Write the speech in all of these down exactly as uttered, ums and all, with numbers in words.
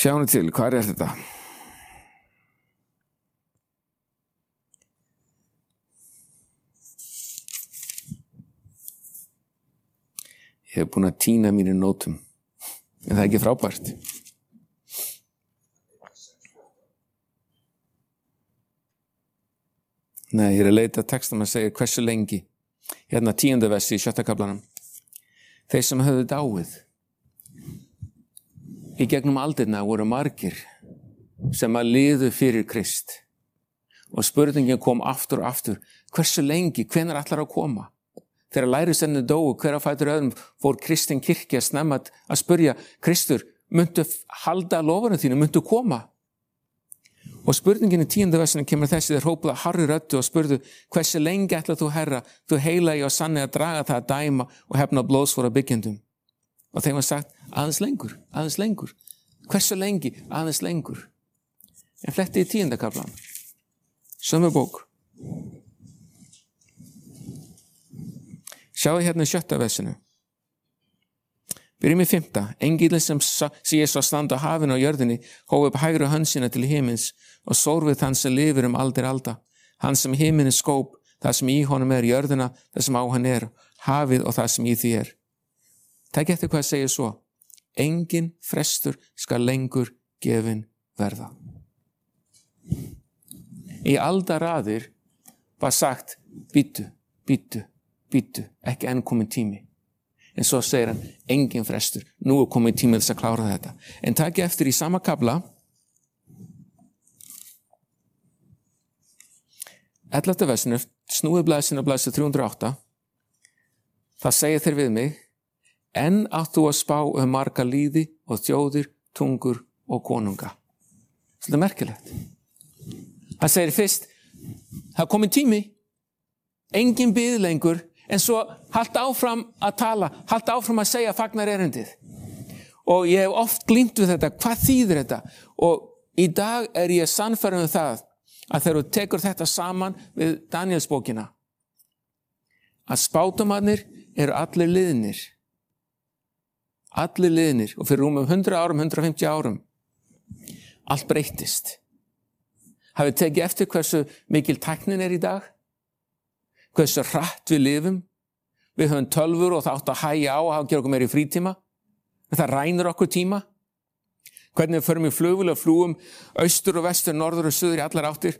Sjáum til, hvað er þetta? Ég hef búin að týna mínum nótum, en það er ekki frábært. Nei, ég er að leita textum að segja hversu lengi. Hérna tíunda versi í sjötta kaflanum. Þeir sem höfðu dáið. Í gegnum aldirna voru margir sem að liðu fyrir Krist. Og spurningin kom aftur og aftur. Hversu lengi, hvenær ætlar að koma? Þegar lærisveinarnir dóu, hver á fætur öðrum fór kristin kirkja snemma að spyrja, Kristur, muntu halda loforðinu þínu, muntu koma? Og spurningin í tíunda versinu kemur þessi, þeir hrópuðu hárri röddu og spurðu, hversu lengi ætlar þú, Herra, þú heilagi og sanni að draga það að dæma og hefna blóðsvora byggjendum? Og þeim var sagt, aðeins lengur, aðeins lengur. Hversu lengi? Aðeins lengur. En fletti í tíunda kaflan. Sömu bók. Sjáu hérna í sjötta versinu. Byrjum í fimmta. Engillinn sem sé svo standa á hafinu og jörðinni hóf upp hægri hönd sína til himins og sór við þann sem lifir um aldir alda. Hann sem himinin skóp, það sem í honum er jörðina, það sem á hann er, hafið og það sem í því er. Takk eftir hvað segir svo. Engin frestur skal lengur gefin verða. Í aldaraðir var sagt, bíddu, bíddu, bíddu, ekki enn komin tími. En svo segir hann, engin frestur, nú er komin tími þess að klára þetta. En takk eftir í sama kafla, ellefta versinu, snúið blaðsinn og blaðsinn þrjú hundruð og átta, það segir þeir við mig, enn átt þú að spá um marga líði og þjóðir, tungur og konunga. Þetta er merkilegt. Það segir fyrst, það er komin tími, engin bið lengur, en svo halda áfram að tala, halda áfram að segja fagnar erindið. Og ég hef oft glímt við þetta, hvað þýðir þetta? Og í dag er ég sannfærður um það, að þegar þú tekur þetta saman við Danielsbókina, að spátumarnir eru allir liðnir. Allir liðnir, og fyrir rúmum hundrað árum, hundrað og fimmtíu árum, allt breyttist. Hafið tekið eftir hversu mikil tæknin er í dag? Hversu hratt við lifum? Við höfum tölvur og það átt að hægja á að gera okkur meiri frítíma. Það rænir okkur tíma. Hvernig við förum í flugvél og flúum austur og vestur, norður og suður í allar áttir.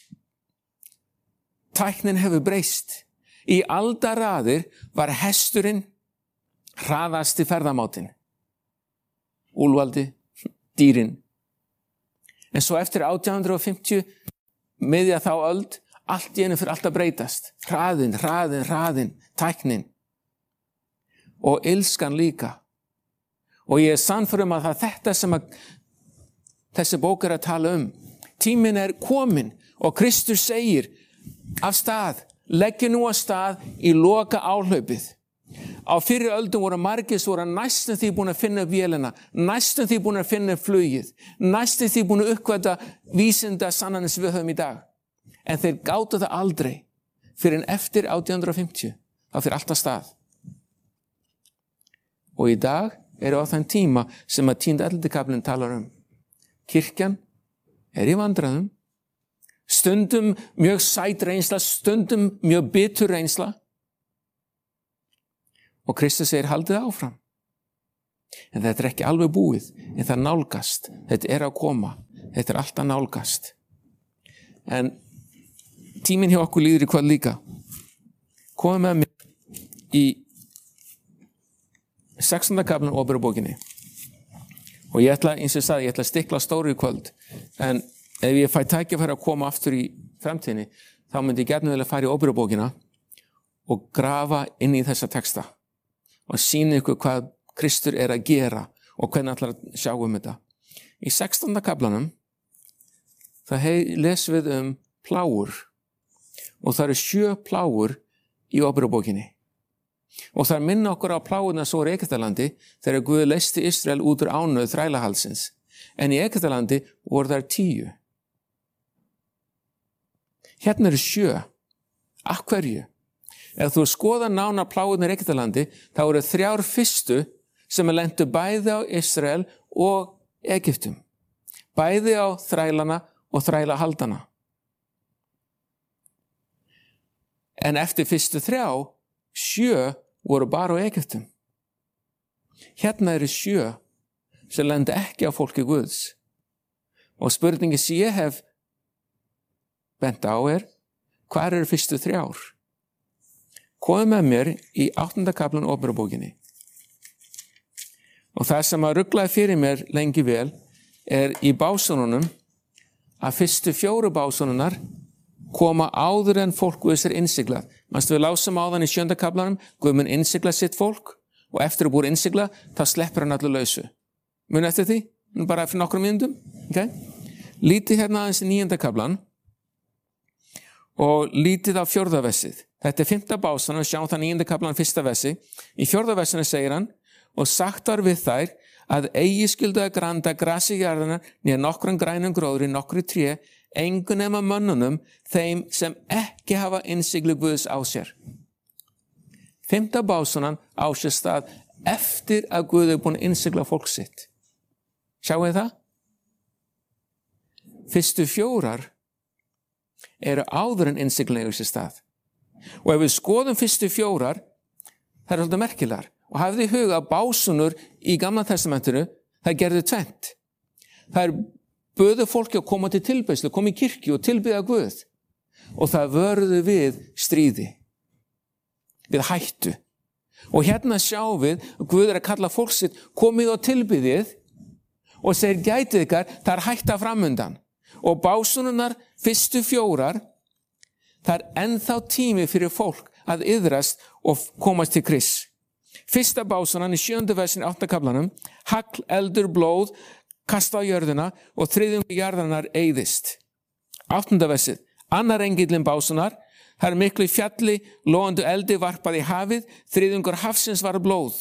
Tæknin hefur breyst. Í aldaraðir var hesturinn hraðasti ferðamátin. Úlfaldi, dýrin. En svo eftir átján hundruð og fimmtíu, miðja þá öld, allt í einu fyrir allt að breytast. Hraðin, hraðin, hraðin, tæknin. Og illskan líka. Og ég er sannfærður um að það er þetta sem að þessi bók er að tala um. Tíminn er komin og Kristur segir af stað, leggja nú af stað í loka áhlaupið. Á fyrri öldum voru margir sem voru næstum því búin að finna vélina, næstum því búin að finna flugið, næstum því búin að uppkvæta vísinda sannanir sem við höfum í dag. En þeir gátu það aldrei fyrir en eftir átján hundruð og fimmtíu, þá fyrir allt af stað. Og í dag eru á þann tíma sem að tíunda ellefti kaflinn talar um. Kirkjan er í vandræðum, stundum mjög sæt reynsla, stundum mjög bitur reynsla. Og Kristus segir, haldið áfram. En þetta er ekki alveg búið, en það nálgast. Þetta er að koma. Þetta er alltaf nálgast. En tíminn hjá okkur líður í hvað líka. Komum með mér í sextánda kaflann Óperubókinni. Og ég ætla, eins og ég sagði, ég ætla að stikla stóru í kvöld. En ef ég fæ tækifæri að koma aftur í framtíðinni, þá myndi ég gjarnan vilja fara í Óperubókina og grafa inn í þessa texta. Og sýna ykkur hvað Kristur er að gera og hvernig ætlar að sjá um þetta. Í sextánda kaflanum það lesum við um plágur og það eru sjö plágur í Óperubókinni. Og það minna okkur á plágurna svo í Egyptalandi þegar Guð leysti Ísrael út úr ánauð þrælahaldsins. En í Egyptalandi voru þær tíu. Hérna eru sjö. Af hverju? Ef þú skoðar nánar plágurnar í Egyptalandi, þá eru þrjár fyrstu sem er lentu bæði á Ísrael og Egyptum. bæði á þrælana og þrælahaldana. En eftir fyrstu þrjá, sjö voru bara á Egyptum. Hérna eru sjö sem lenda ekki á fólki Guðs. Og spurningi sem ég hef bent á er, hvar eru fyrstu þrjár? Komið með mér í áttunda kaflan Opinberabókinni. Og það sem að ruglaði fyrir mér lengi vel er í básonunum að fyrstu fjóru básonunnar koma áður en fólk Guðs er innsiglað. Manstu við lásum áðan í sjönda kaflanum, Guð mun innsigla sitt fólk og eftir að búið innsigla, þá sleppur hann allir lausu. Mun eftir því? Bara fyrir nokkrum mínútum. Okay? Lítið hérna aðeins í níunda kaflan og lítið á fjórða versið. Þetta er fimmta básan og sjáum það níunda kaflan fyrsta versi. Í fjórða versinu segir hann, og sagt var við þær að eigi skyldu að granda grasi jarðana nýja nokkran grænum gróðri, nokkru tré, engu nema mönnunum, þeim sem ekki hafa innsiglu Guðs á sér. Fimmta básunan á sér stað eftir að Guð er búin að innsigla fólk sitt. Sjáu þið það? Fyrstu fjórar eru áður en innsiglun eigur sér stað. Og ef við skoðum fyrstu fjórar, það er svolítið merkilegar. Og hafið í huga að básunur í Gamla testamentinu, það gerðu tvennt. Það er böðu fólki að koma til tilbeiðslu, koma í kirkju og tilbiðja Guð. Og það vörðu við stríði, við hættu. Og hérna sjáum við, Guð er að kalla fólk sitt, komið og tilbiðið og segir gætið ykkar, það er hætta framundan. Og básununar fyrstu fjórar, það er ennþá tími fyrir fólk að iðrast og komast til Krists. Fyrsta básunan í sjöndu versin áttunda kaflanum, hagl, eldur, blóð, kasta á jörðina og þriðjungur jarðarinnar eyðist. Áttunda versið, annar engillinn básunar, það er miklu fjalli, logandi eldi varpað í hafið, þriðjungur hafsins var blóð.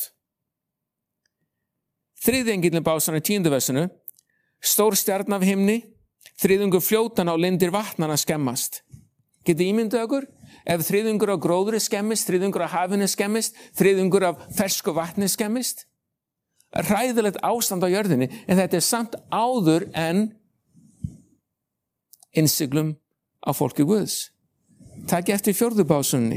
Þriðji engillinn básunar í tíundu versinu, stór stjarna af himni, þriðjungur fljótana og lindir vatnana skemmast. Getið ímyndað okkur? Ef þriðjungur af gróðri skemmist, þriðjungur af hafinu skemmist, þriðjungur af fersku vatni skemmist. Hræðilegt ástand á jörðinni, en þetta er samt áður en innsiglum á fólki Guðs. Takk eftir fjórðu básunni.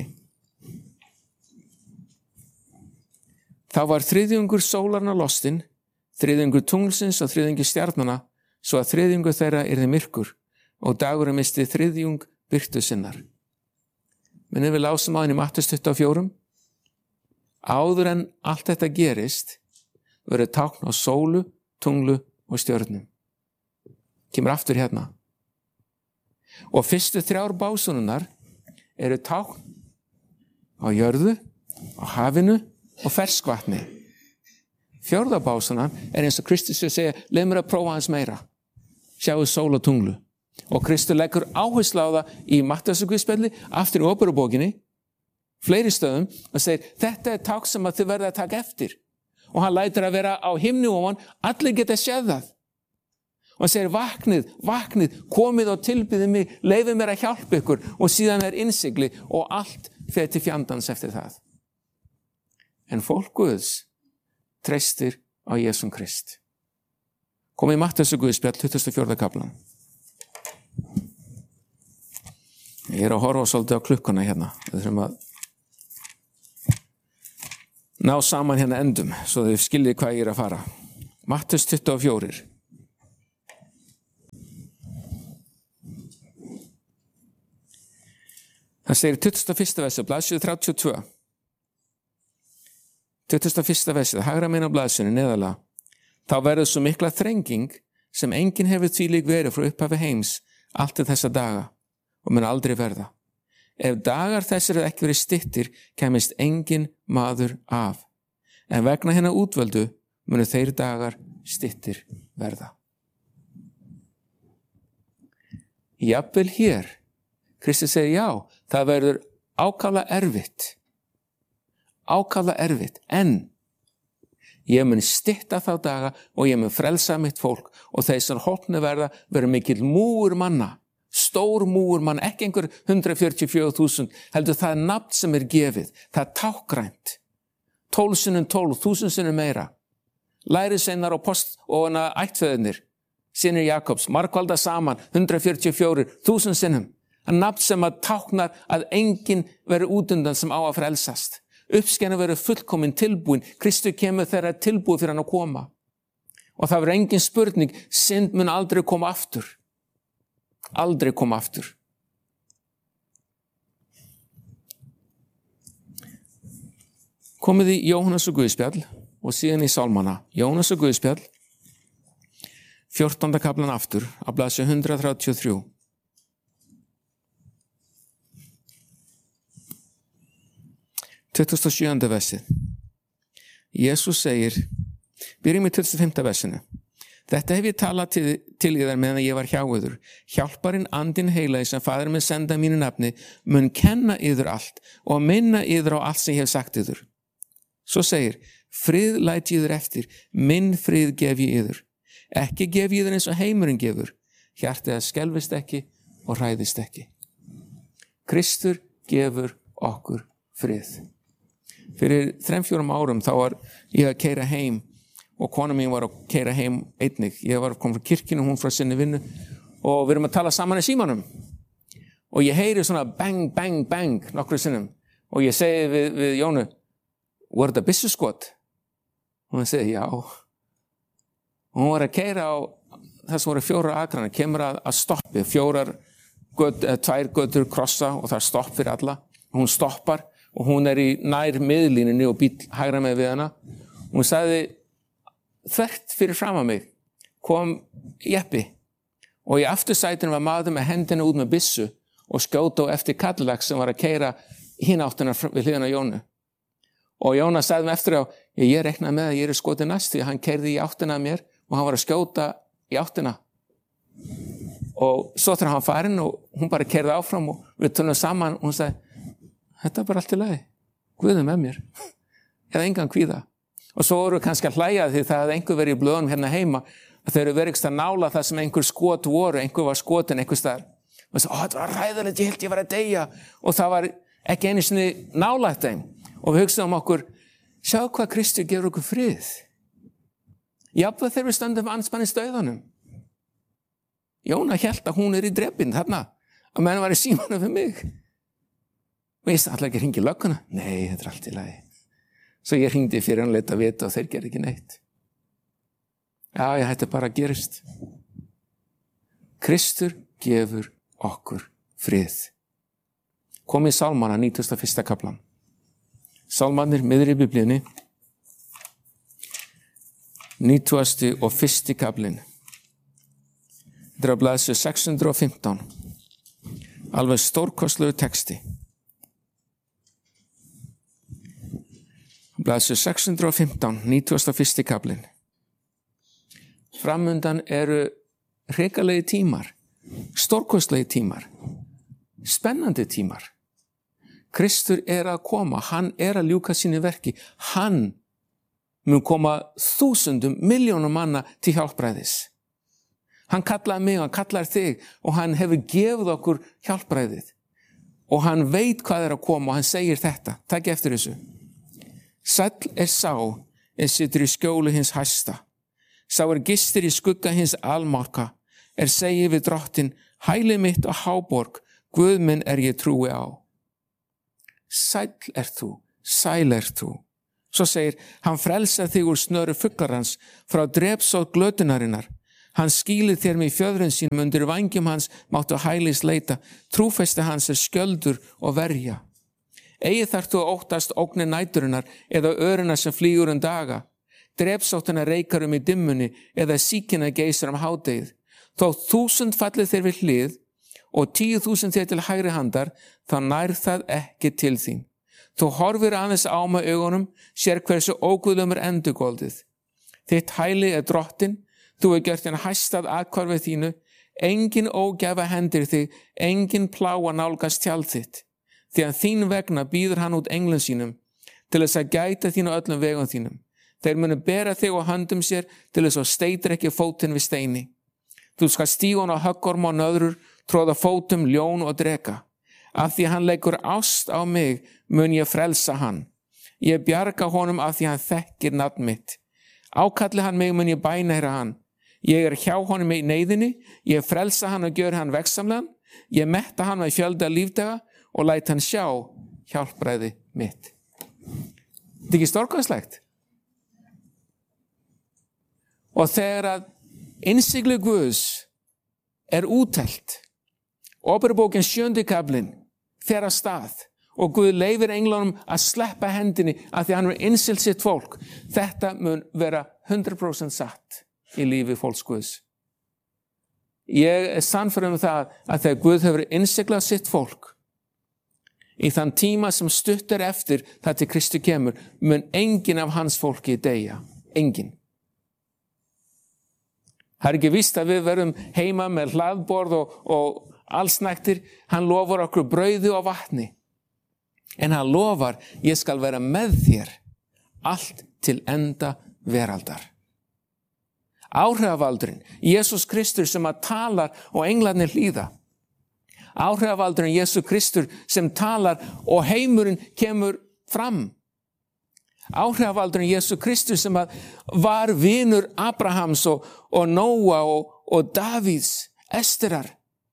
Þá var þriðjungur sólarna lostinn, þriðjungur tunglsins og þriðjungur stjarnana, svo að þriðjungur þeirra yrði myrkur og dagurinn misti þriðjung birtu sinnar. Menni við lásum aðeins í Mattheus tuttugu og fjögur. Áður en allt þetta gerist, verður tákn á sólu, tunglu og stjörnum. Kemur aftur hérna. Og fyrstu þrjár básununnar eru tákn á jörðu, á hafinu og ferskvatni. Fjórða básunan er eins og Kristus segja, leið mér að prófa hans meira. Sjáu sól og tunglu. Og Kristur leggur áherslu á það í Matteusarguðspjalli, aftur í Opinberabókinni, fleiri stöðum, og segir, þetta er tákn sem að þið verða að taka eftir. Og hann lætur að vera á himni ofan, allir geta séð það. Og hann segir, vaknið, vaknið, komið og tilbyðið mig, leifið mér að hjálpa ykkur, og síðan er innsigli, og allt fer til fjandans eftir það. En fólk Guðs treystir á Jesum Krist. Komið í Matteusarguðspjall, tuttugasta og fjórða kaflan. Ég er að horfa svolítið á klukkuna hérna. Við þurfum að ná saman hérna endum, svo þau skiljið hvað ég er að fara. Matteus tuttugu og fjögur. Það segir tuttugasta og fyrsta versi, blaðsíðu þrjátíu og tvö. tuttugasta og fyrsta versi, hægra megin á blaðsíðunni neðarlega. Þá verður svo mikla þrenging sem enginn hefur þvílík verið frá upphafi heims allt til þessa daga og mun aldrei verða. Ef dagar þessir ekki verið styttir, kemist engin maður af. En vegna hérna útvöldu munu þeir dagar styttir verða. Jafnvel hér, Kristur segir já, það verður ákaflega erfitt. Ákaflega erfitt, en ég mun stytta þá daga og ég mun frelsa mitt fólk og þeir sem hólpnu verða verður mikill múur manna. Stór múur mann, ekki einhver hundrað fjörutíu og fjögur þúsund, heldur það er nafn sem er gefið, það er tákgrænt. Tólf sinnum tólf, þúsund sinnum meira. Lærisveinar og post og hana ættfeðurnir synir Jakobs, margfalda saman, hundrað fjörutíu og fjórir, þúsund sinnum. Það nafn sem að táknar að enginn verður útundan sem á að frelsast. Uppskenan verður fullkomin tilbúin. Kristur kemur þegar tilbúið fyrir hann að koma. Og það verður engin spurning, synd mun aldrei koma aftur. Aldrei koma aftur. Komið í Jóhannes og Guðspjall og síðan í Sálmana. Jóhannes og Guðspjall, fjórtánda kaflan aftur, á blaðsíðu hundrað þrjátíu og þrjú. tuttugasta og sjöunda versið. Jesús segir, byrjum í tuttugasta og fimmta versinu. Þetta hef ég talað til, til yðar meðan ég var hjá yður. Hjálparinn andinn heilagi sem faðir minn senda mínu nafni mun kenna yður allt og minna yður á allt sem ég hef sagt yður. Svo segir, frið læt yður eftir, minn frið gef ég yður. Ekki gef ég yður eins og heimurinn gefur. Hjartið að skelfist ekki og hræðist ekki. Kristur gefur okkur frið. Fyrir þrem fjórum árum þá var ég að keyra heim og kona mín var að keyra heim einnig. Ég var kom frá kirkjunu, hún frá sinni vinnu og við erum að tala saman í símanum. Og ég heyri svona bang, bang, bang nokkru sinnum og ég segi við, við Jónu, voru þetta byssuskot? Hún segi, já. Og hún var að keyra á það sem voru fjórar akrana, kemur að, að stoppi, fjórar, göt, tvær götur krossa og það er stopp fyrir alla. Hún stoppar og hún er í nær miðlínunni og bíll hægra með við hana. Hún sagði, þvert fyrir fram að mig kom jeppi og í aftursætinu var maður með hendina út með byssu og skjóta á eftir Cadillac sem var að keyra hinn áttina við hliðina á Jónu. Og Jóna sagði mig eftir á, ég reknaði með að ég er skotið næst því hann keyrði í áttina að mér og hann var að skjóta í áttina. Og svo þegar hann farinn og hún bara keyrði áfram og við tölum saman og hún sagði, þetta er bara allt í lagi, Guð er með mér, ég hafði engan kvíða. Og svo voru kannski að hlæja því það hefði einhver verið í blöðunum hérna heima að þeir eru verið ekki að nála það sem einhver skot voru, einhver var skotin einhver staðar. Og svo, ó, þetta var ræðilegt, ég held ég var að deyja. Og það var ekki einu sinni nálægt þeim. Og við hugsaðum okkur, sjá hvað Kristur gefur okkur frið. Jafnvel þegar við stöndum andspænis dauðanum. Jóna hélt að hún er í drepinn þarna, að menn var í símanum fyrir mig. Og ég sagði, ætla ekki að hringja í lögguna? Nei, þetta er allt í lagi. Svo ég hringdi fyrir hann leita að vita og þeir gerði ekki neitt. Já, ég hætti bara að gerist. Kristur gefur okkur frið. Kom í Sálmana, nítugasta og fyrsta kaflan. Sálmarnir miðri í Biblíunni. nítugasti og fyrsti kaflinn. Þetta er á blaðsíðu sex hundruð og fimmtán. Alveg stórkostlegu texti. Blaðsíðu sex hundruð og fimmtán, nítugasta og fyrsti kaflinn. Framundan eru hrikalegi tímar, stórkostlegi tímar, spennandi tímar. Kristur er að koma, hann er að ljúka sínu verki, hann mun koma þúsundum, miljónum manna til hjálpræðis. Hann kallaði mig, hann kallaði þig og hann hefur gefið okkur hjálpræðið. Og hann veit hvað er að koma og hann segir þetta, takk eftir þessu. Sæll er sá er situr í skjólu hins hæsta. Sá er gistir í skugga hins almáttuga, er segir við drottin, hæli mitt og háborg, Guð minn er ég trúi á. Sæll er þú, sæl er þú. Svo segir, hann frelsar þig úr snöru fuglarans, frá drepsótt glötunarinnar. Hann skýlir þér með fjöðrun sínum, undir vængjum hans máttu hælis leita, trúfesti hans er skjöldur og verja. Eigi þarf þú að óttast ógnir næturinnar eða öruna sem flýgur um daga, drepsóttina reikar um í dimmunni eða síkina geysar um hádegið. Þó þúsund fallið þér við hlið og tíu þúsund þér til hægri handar, þá nær það ekki til þín. Þú horfir aðeins á með augunum, sér hversu óguðlumur endurgoldið. Þitt hæli er drottin, þú er gjört en hæstað aðhvarfið þínu, engin ógæfa hendir þig, engin pláa nálgast tjald þitt. Því að þín vegna býður hann út englum sínum, til þess að gæta þín á öllum vegum þínum. Þeir munu bera þig á höndum sér, til þess að steytir ekki fótinn við steini. Þú skal stíga hann á höggorm og nöðrur, tróða fótum, ljón og dreka. Af því hann leggur ást á mig, mun ég frelsa hann. Ég bjarga honum af því hann þekkir nafn mitt. Ákalli hann mig, mun ég bænheyra hann. Ég er hjá honum í neyðinni, ég frelsa hann og gjör hann vegsamlegan, ég metta hann með fjölda lífdaga og læt hann sjá hjálpræði mitt. Þetta er ekki stórkostlegt? Og þegar að innsigli Guðs er úttelt, Åpenbaringen sjöndi kablinn fer af stað og Guð leyfir englunum að sleppa hendinni af því að hann er innsilt sitt fólk. Þetta mun vera hundrað prósent satt í lífi fólks Guðs. Ég er sannfærður um það að þegar Guð hefur innsiglað sitt fólk í þann tíma sem stutt er eftir það til Kristi kemur, mun enginn af hans fólki deyja. Enginn. Það er ekki víst að við verum heima með hlaðborð og, og allsnægtir. Hann lofar okkur brauði og vatni. En hann lofar, ég skal vera með þér allt til enda veraldar. Áhrifavaldurinn, Jesús Kristur sem að talar og englarnir hlýða. Áhrifavaldurinn, Jesús Kristur sem talar og heimurinn kemur fram. Áhrifavaldurinn, Jesús Kristur sem að var vinur Abrahams og, og Nóa og, og Davíðs, Esterar.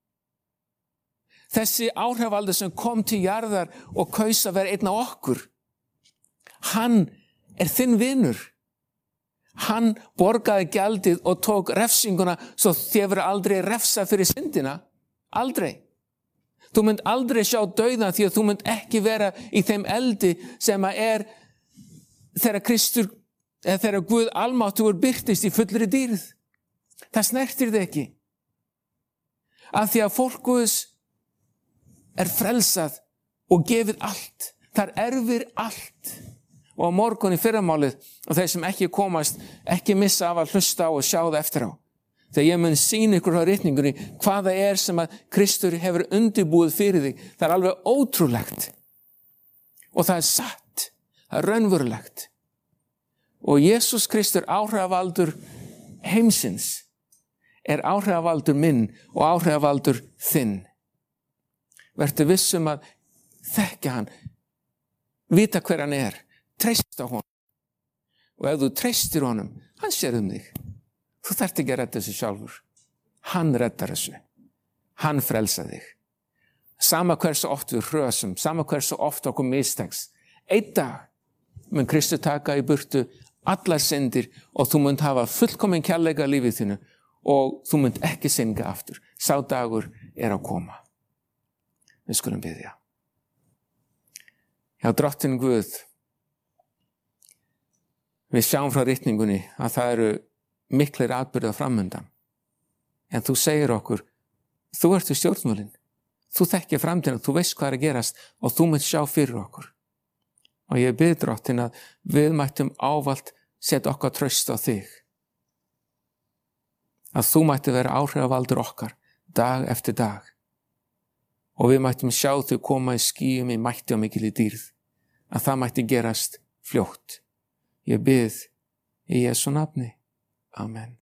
Þessi áhrifavaldur sem kom til jarðar og kaus að vera einn af okkur. Hann er þinn vinur. Hann borgaði gjaldið og tók refsinguna svo þér verður aldrei refsa fyrir syndina. Aldrei. Þú mynd aldrei sjá dauðan því að þú mynd ekki vera í þeim eldi sem að er þegar Kristur, eða þegar Guð almáttugur birtist í fullri dýrð. Það snertir þig ekki. Af því að fólk Guðs er frelsað og gefið allt. Það erfir allt. Og á morgun í fyrramálið, og þeir sem ekki komast, ekki missa af að hlusta á og sjá það eftir á. Þegar ég mun sýna ykkur á ritningunni hvað það er sem að Kristur hefur undirbúið fyrir þig. Það er alveg ótrúlegt. Og það er satt. Það er raunverulegt. Og Jesús Kristur, áhrifavaldur heimsins, er áhrifavaldur minn og áhrifavaldur þinn. Vertu vissum að þekkja hann, vita hver hann er, treysta honum. Og ef þú treystir honum, hann sér um þig. Þú þarft ekki að redda þessu sjálfur. Hann reddar þessu. Hann frelsar þig. Sama hversu oft við hrösum, sama hversu oft okkur mistekst. Einn dag mun Kristur taka í burtu allar syndir og þú munt hafa fullkominn kærleika í lífið þínu og þú munt ekki synga aftur. Sá dagur er að koma. Við skulum biðja. Já, drottinn Guð, við sjáum frá ritningunni að það eru miklir atburðir framundan. En þú segir okkur, þú ert í stjórnvölinn. Þú þekkir framtíðina, þú veist hvað er að gerast og þú munt sjá fyrir okkur. Og ég bið drottinn að við mættum ávallt setja okkar traust á þig. Að þú mætti vera áhrifavaldur okkar dag eftir dag. Og við mættum sjá þau koma í skýjum í mætti og mikil í dýrð. Að það mætti gerast fljótt. Ég bið í Jesú nafni. Amen.